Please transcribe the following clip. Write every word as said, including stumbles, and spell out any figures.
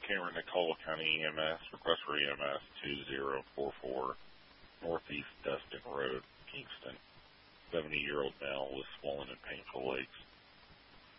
Cameron, Nicola County E M S, request for E M S two zero four four, Northeast Dustin Road, Kingston. seventy-year-old male with swollen and painful legs.